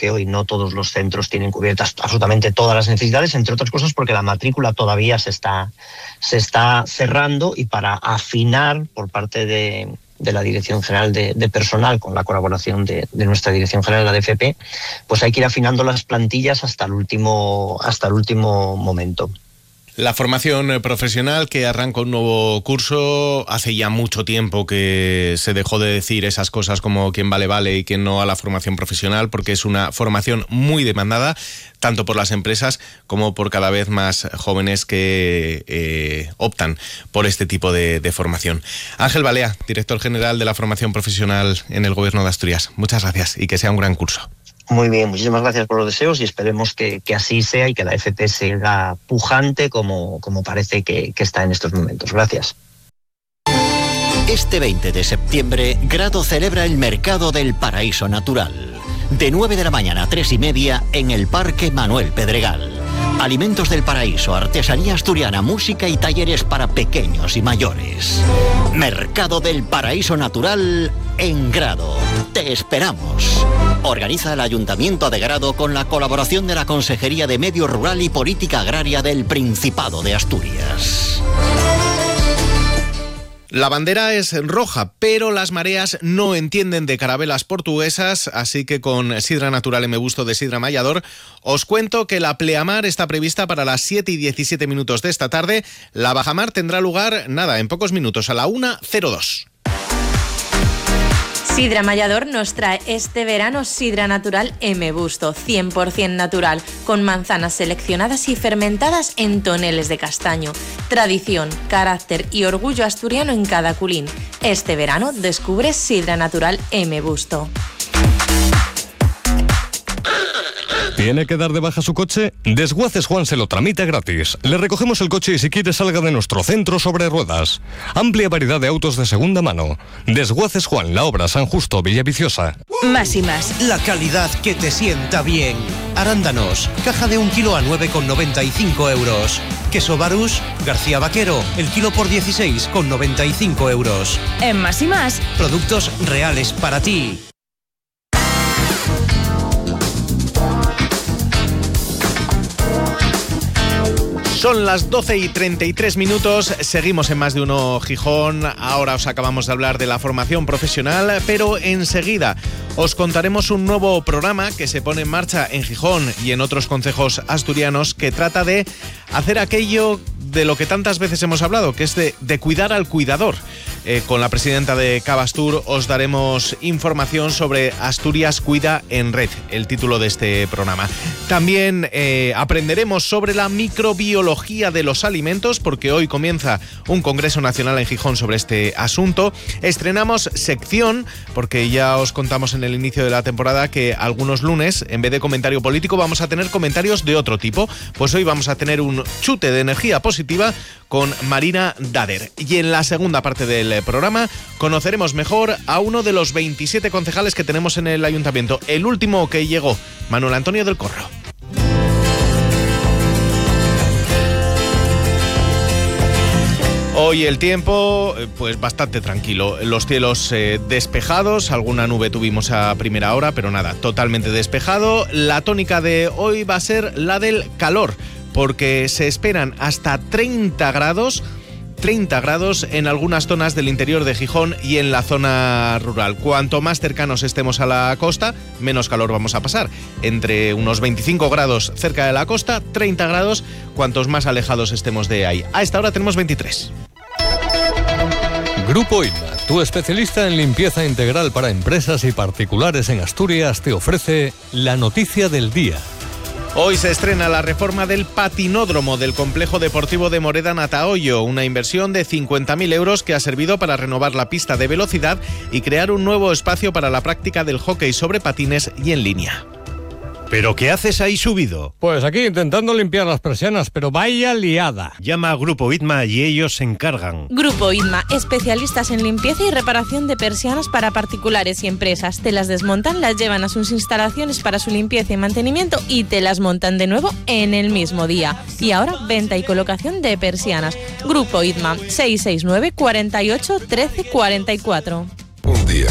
que hoy no todos los centros tienen cubiertas absolutamente todas las necesidades, entre otras cosas porque la matrícula todavía se está cerrando, y para afinar por parte de la Dirección General de Personal, con la colaboración de nuestra Dirección General, la DFP, pues hay que ir afinando las plantillas hasta el último momento. La formación profesional, que arranca un nuevo curso, hace ya mucho tiempo que se dejó de decir esas cosas como quién vale vale y quién no a la formación profesional, porque es una formación muy demandada, tanto por las empresas como por cada vez más jóvenes que optan por este tipo de formación. Ángel Balea, director general de la formación profesional en el Gobierno de Asturias. Muchas gracias y que sea un gran curso. Muy bien, muchísimas gracias por los deseos y esperemos que así sea y que la FP siga pujante como parece que está en estos momentos. Gracias. Este 20 de septiembre, Grado celebra el Mercado del Paraíso Natural. De 9 de la mañana a 3:30 en el Parque Manuel Pedregal. Alimentos del paraíso, artesanía asturiana, música y talleres para pequeños y mayores. Mercado del Paraíso Natural en Grado. Te esperamos. Organiza el Ayuntamiento de Grado con la colaboración de la Consejería de Medio Rural y Política Agraria del Principado de Asturias. La bandera es roja, pero las mareas no entienden de carabelas portuguesas, así que con Sidra Natural M. Busto de Sidra Mallador os cuento que la pleamar está prevista para las 7:17 de esta tarde. La bajamar tendrá lugar, en pocos minutos, a la 1:02. Sidra Mallador nos trae este verano Sidra Natural M. Busto, 100% natural, con manzanas seleccionadas y fermentadas en toneles de castaño. Tradición, carácter y orgullo asturiano en cada culín. Este verano descubre Sidra Natural M. Busto. ¿Tiene que dar de baja su coche? Desguaces Juan se lo tramita gratis. Le recogemos el coche y si quiere salga de nuestro centro sobre ruedas. Amplia variedad de autos de segunda mano. Desguaces Juan, La Obra, San Justo, Villaviciosa. Más y más. La calidad que te sienta bien. Arándanos, caja de 1 kilo a 9,95 euros. Queso Barús, García Vaquero, el kilo por 16,95 euros. En Más y más. Productos reales para ti. Son las 12:33, seguimos en Más de Uno Gijón. Ahora os acabamos de hablar de la formación profesional, pero enseguida os contaremos un nuevo programa que se pone en marcha en Gijón y en otros concejos asturianos, que trata de hacer aquello de lo que tantas veces hemos hablado, que es de cuidar al cuidador. Con la presidenta de Cabastur os daremos información sobre Asturias Cuida en Red, el título de este programa. También aprenderemos sobre la microbiología de los alimentos, porque hoy comienza un congreso nacional en Gijón sobre este asunto. Estrenamos sección, porque ya os contamos en el inicio de la temporada que algunos lunes, en vez de comentario político, vamos a tener comentarios de otro tipo. Pues hoy vamos a tener un chute de energía positiva con Marina Dader. Y en la segunda parte del programa conoceremos mejor a uno de los 27 concejales que tenemos en el ayuntamiento, el último que llegó, Manuel Antonio del Corro. Hoy el tiempo, pues bastante tranquilo. Los cielos despejados, alguna nube tuvimos a primera hora, pero nada, totalmente despejado. La tónica de hoy va a ser la del calor, porque se esperan hasta 30 grados en algunas zonas del interior de Gijón y en la zona rural. Cuanto más cercanos estemos a la costa, menos calor vamos a pasar. Entre unos 25 grados cerca de la costa, 30 grados cuantos más alejados estemos de ahí. A esta hora tenemos 23. Grupo ITMA, tu especialista en limpieza integral para empresas y particulares en Asturias, te ofrece la noticia del día. Hoy se estrena la reforma del patinódromo del Complejo Deportivo de Moreda-Natahoyo, una inversión de 50.000 euros que ha servido para renovar la pista de velocidad y crear un nuevo espacio para la práctica del hockey sobre patines y en línea. ¿Pero qué haces ahí subido? Pues aquí intentando limpiar las persianas, pero vaya liada. Llama a Grupo ITMA y ellos se encargan. Grupo ITMA, especialistas en limpieza y reparación de persianas para particulares y empresas. Te las desmontan, las llevan a sus instalaciones para su limpieza y mantenimiento y te las montan de nuevo en el mismo día. Y ahora, venta y colocación de persianas. Grupo ITMA, 669 48 13 44. Un día